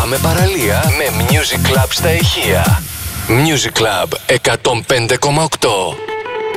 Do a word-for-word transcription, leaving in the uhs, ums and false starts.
με παραλία με Music Club στα Ηχεία. Music Club εκατόν πέντε κόμμα οκτώ.